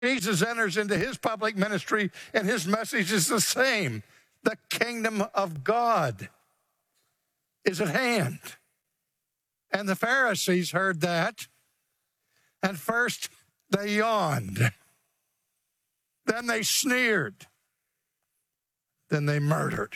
Jesus enters into his public ministry, and his message is the same. The kingdom of God is at hand. And the Pharisees heard that, and first they yawned. Then they sneered. Then they murdered.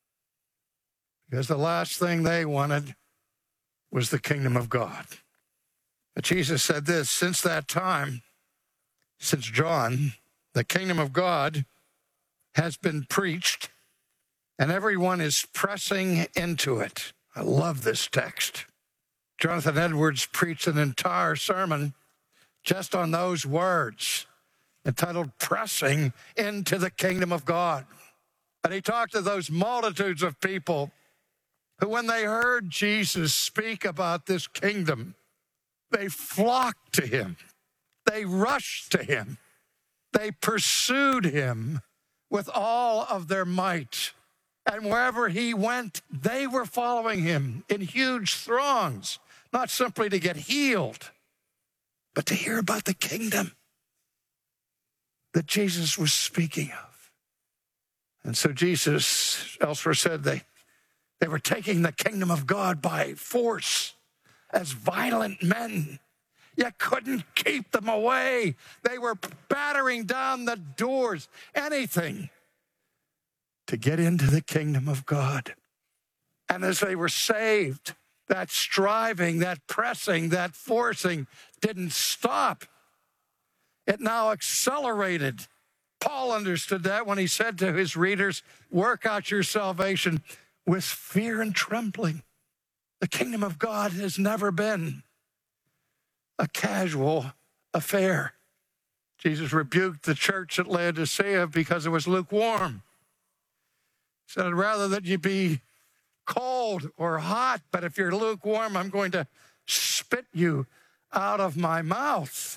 Because the last thing they wanted was the kingdom of God. But Jesus said this, since that time, since John, the kingdom of God has been preached, and everyone is pressing into it. I love this text. Jonathan Edwards preached an entire sermon just on those words, entitled Pressing into the Kingdom of God. And he talked to those multitudes of people who, when they heard Jesus speak about this kingdom, they flocked to him. They rushed to him. They pursued him with all of their might. And wherever he went, they were following him in huge throngs, not simply to get healed, but to hear about the kingdom that Jesus was speaking of. And so Jesus elsewhere said they were taking the kingdom of God by force as violent men. You couldn't keep them away. They were battering down the doors, anything to get into the kingdom of God. And as they were saved, that striving, that pressing, that forcing didn't stop. It now accelerated. Paul understood that when he said to his readers, work out your salvation with fear and trembling. The kingdom of God has never been a casual affair. Jesus rebuked the church at Laodicea because it was lukewarm. He said, I'd rather that you be cold or hot, but if you're lukewarm, I'm going to spit you out of my mouth.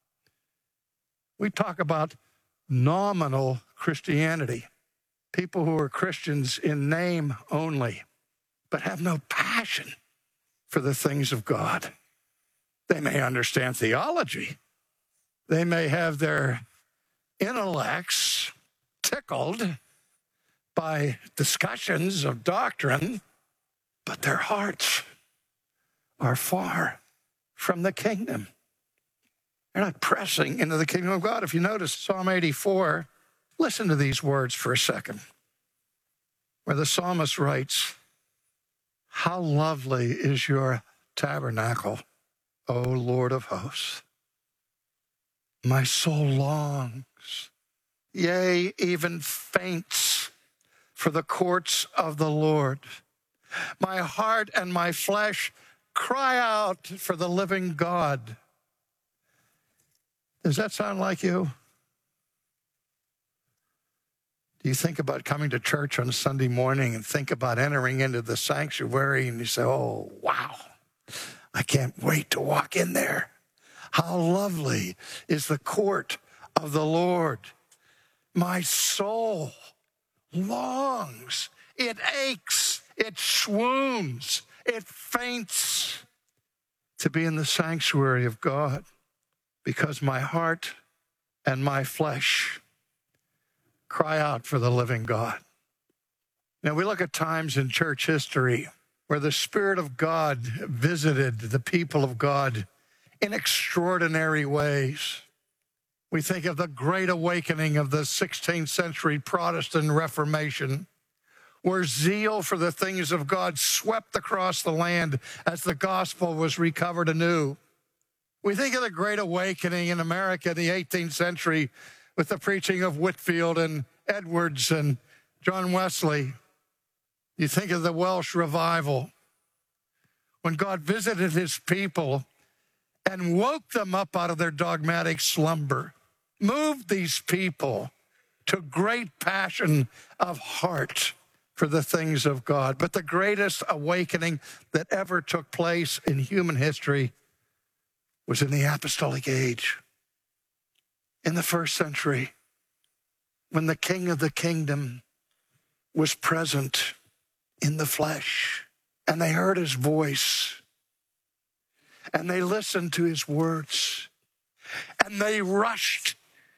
We talk about nominal Christianity. People who are Christians in name only, but have no passion for the things of God. They may understand theology. They may have their intellects tickled by discussions of doctrine, but their hearts are far from the kingdom. They're not pressing into the kingdom of God. If you notice Psalm 84, listen to these words for a second, where the psalmist writes, how lovely is your tabernacle, O Lord of hosts. My soul longs, yea, even faints for the courts of the Lord. My heart and my flesh cry out for the living God. Does that sound like you? Do you think about coming to church on Sunday morning and think about entering into the sanctuary and you say, oh, wow, I can't wait to walk in there. How lovely is the court of the Lord. My soul longs, it aches, it swoons, it faints to be in the sanctuary of God, because my heart and my flesh cry out for the living God. Now, we look at times in church history where the Spirit of God visited the people of God in extraordinary ways. We think of the Great Awakening of the 16th century Protestant Reformation, where zeal for the things of God swept across the land as the gospel was recovered anew. We think of the Great Awakening in America in the 18th century with the preaching of Whitefield and Edwards and John Wesley. You think of the Welsh revival, when God visited his people and woke them up out of their dogmatic slumber, moved these people to great passion of heart for the things of God. But the greatest awakening that ever took place in human history was in the apostolic age, in the first century, when the King of the kingdom was present in the flesh, and they heard his voice, and they listened to his words, and they rushed